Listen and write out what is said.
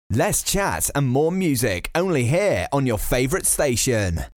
Less chat and more music, only here on your favourite station.